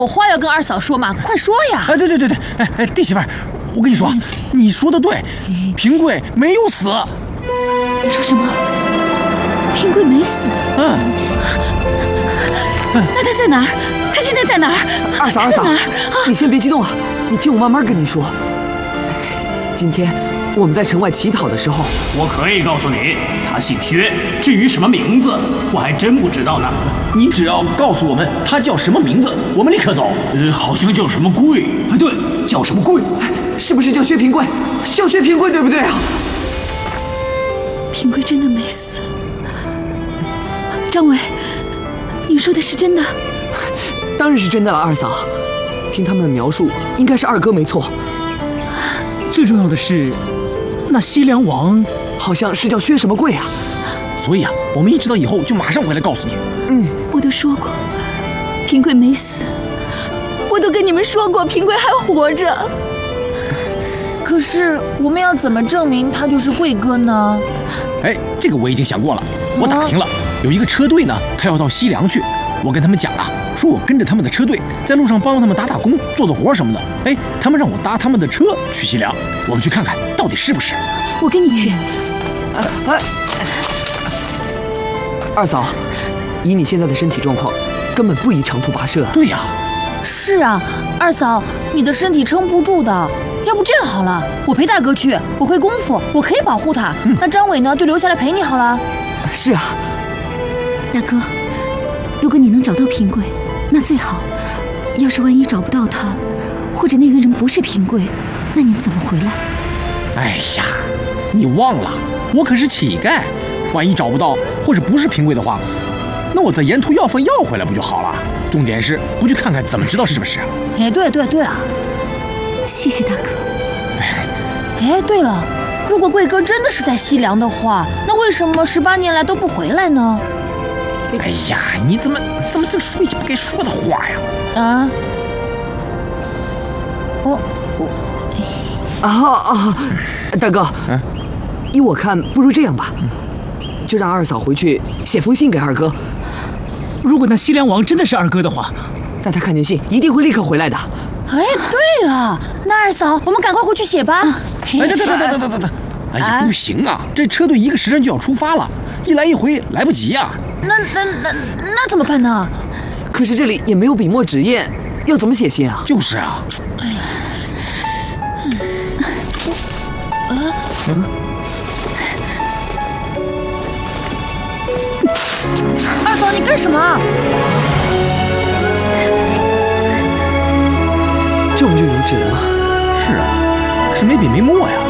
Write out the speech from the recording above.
有话要跟二嫂说嘛，快说呀！ 对，弟媳妇儿，我跟你说，你说的对，平贵没有死。 你说什么？平贵没死？那他在哪儿？他现在在哪儿？ 二嫂，你先别激动啊，你听我慢慢跟你说。今天我们在城外乞讨的时候， 我可以告诉你，他姓薛。至于什么名字，我还真不知道呢。 你只要告诉我们他叫什么名字，我们立刻走。 好像叫什么贵。对，叫什么贵？ 是不是叫薛平贵？叫薛平贵对不对啊？ 平贵真的没死。张伟，你说的是真的？ 当然是真的了，二嫂。听他们的描述，应该是二哥没错。 最重要的是，那西凉王好像是叫薛什么贵啊。 所以啊，我们一知道以后就马上回来告诉你。 我都说过，平贵没死。我都跟你们说过，平贵还活着。 可是我们要怎么证明他就是贵哥呢？ 这个我已经想过了，我打听了，有一个车队呢，他要到西凉去。我跟他们讲了，说我跟着他们的车队，在路上帮他们打工、做活什么的。他们让我搭他们的车去西凉，我们去看看到底是不是。 我跟你去。 二嫂，以你现在的身体状况，根本不宜长途跋涉。 对呀。 是啊，二嫂，你的身体撑不住的。要不这样好了，我陪大哥去，我会功夫，我可以保护他。那张伟呢，就留下来陪你好了。 是啊， 大哥，如果你能找到平贵，那最好。要是万一找不到他，或者那个人不是平贵，那你们怎么回来？ 哎呀，你忘了，我可是乞丐，万一找不到或者不是平贵的话，那我在沿途要饭要回来不就好了？重点是不去看看，怎么知道是不是？ 对啊。 谢谢大哥。 对了，如果贵哥真的是在西凉的话，那为什么18年来都不回来呢？ 哎呀，你怎么这说一句不该说的话呀？ 大哥，依我看，不如这样吧，就让二嫂回去写封信给二哥。 如果那西凉王真的是二哥的话， 但他看见信一定会立刻回来的。 对啊，那二嫂，我们赶快回去写吧。 等！哎呀，不行啊，这车队1个时辰就要出发了，一来一回来不及啊。 那怎么办呢？ 可是这里也没有笔墨纸砚，要怎么写信啊？ 就是啊。 二嫂，你干什么？ 这不就有纸了吗？ 是啊，可是没笔没墨呀。